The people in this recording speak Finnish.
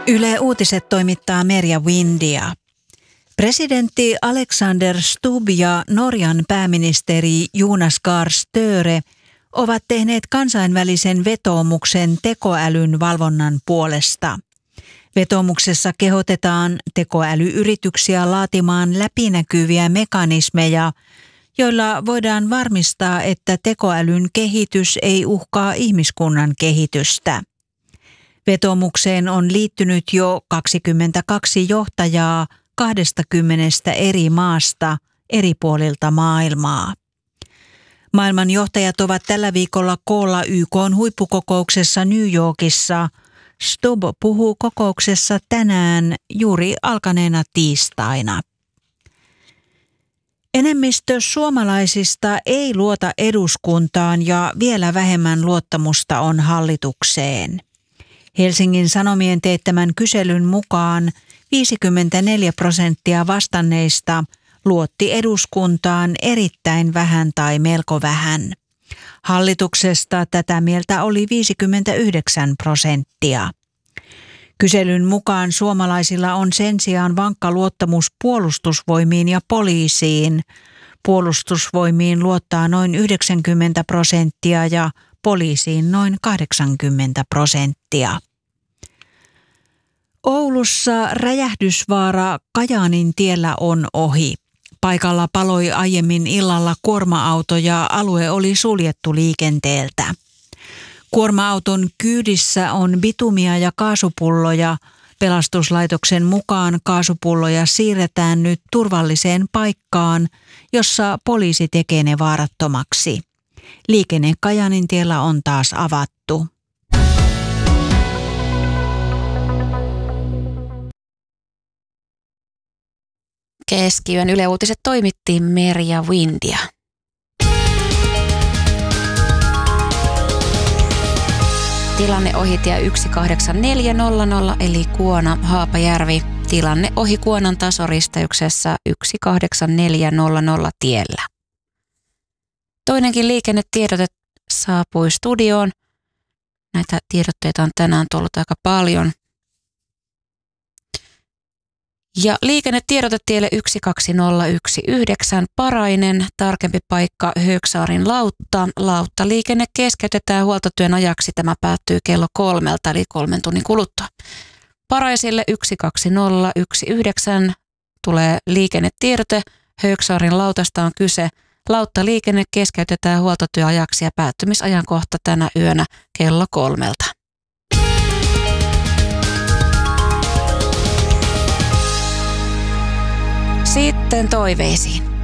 Yle Uutiset toimittaa Merja Windia. Presidentti Alexander Stubb ja Norjan pääministeri Jonas Gahr Støre ovat tehneet kansainvälisen vetoomuksen tekoälyn valvonnan puolesta. Vetoomuksessa kehotetaan tekoälyyrityksiä laatimaan läpinäkyviä mekanismeja, joilla voidaan varmistaa, että tekoälyn kehitys ei uhkaa ihmiskunnan kehitystä. Vetoomukseen on liittynyt jo 22 johtajaa 20 eri maasta eri puolilta maailmaa. Maailman johtajat ovat tällä viikolla koolla YK:n huippukokouksessa New Yorkissa. Stubb puhuu kokouksessa tänään juuri alkaneena tiistaina. Enemmistö suomalaisista ei luota eduskuntaan ja vielä vähemmän luottamusta on hallitukseen. Helsingin Sanomien teettämän kyselyn mukaan 54% vastanneista luotti eduskuntaan erittäin vähän tai melko vähän. Hallituksesta tätä mieltä oli 59%. Kyselyn mukaan suomalaisilla on sen sijaan vankka luottamus puolustusvoimiin ja poliisiin. Puolustusvoimiin luottaa noin 90% ja poliisiin noin 80%. Oulussa räjähdysvaara Kajaanin tiellä on ohi. Paikalla paloi aiemmin illalla kuorma-auto ja alue oli suljettu liikenteeltä. Kuorma-auton kyydissä on bitumia ja kaasupulloja. Pelastuslaitoksen mukaan kaasupulloja siirretään nyt turvalliseen paikkaan, jossa poliisi tekee ne vaarattomaksi. Liikenne Kajaanin tiellä on taas avattu. Keskiyön Yle Uutiset toimittiin Merja Windia. Tilanne ohitie 18400 eli Kuona-Haapajärvi. Tilanne ohi Kuonan tasoristeyksessä 18400 tiellä. Toinenkin liikennetiedote saapui studioon. Näitä tiedotteita on tänään tullut aika paljon. Ja liikennetiedotetielle 12019 Parainen, tarkempi paikka Hööksaarin Lautta. Lauttaliikenne keskeytetään huoltotyön ajaksi. Tämä päättyy kello 3 eli 3 tunnin kuluttua. Paraisille 12019 tulee liikennetiedote. Hööksaarin Lautasta on kyse. Lauttaliikenne keskeytetään huoltotyöajaksi ja päättymisajankohta tänä yönä kello 3. Sitten toiveisiin.